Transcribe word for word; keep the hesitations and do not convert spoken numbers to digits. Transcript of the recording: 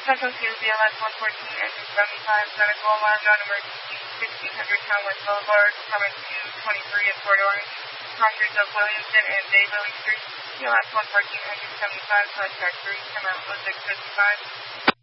Central two, B L S one fourteen, engine seventy-five, medical alarm, non-emergency, sixteen hundred Town West Boulevard, comment two twenty-tee at Port Orange, crossers of Williamson and Daylily Street, B L S one fourteen, engine seventy-five, contact three, come out oh six fifty-five.